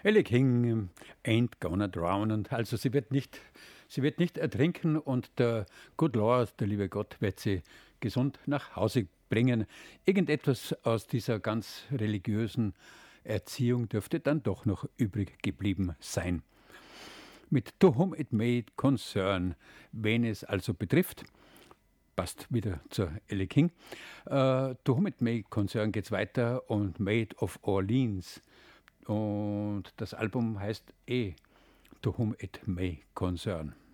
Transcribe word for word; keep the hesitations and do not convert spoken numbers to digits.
Ellie King ain't gonna drown. Und also sie wird nicht, sie wird nicht ertrinken und der Good Lord, der liebe Gott, wird sie gesund nach Hause bringen. Irgendetwas aus dieser ganz religiösen Erziehung dürfte dann doch noch übrig geblieben sein. Mit To Whom It May Concern, wen es also betrifft, passt wieder zur Ellie King. Uh, to Whom It May Concern geht's weiter und Maid of Orleans. Und das Album heißt eh To Whom It May Concern.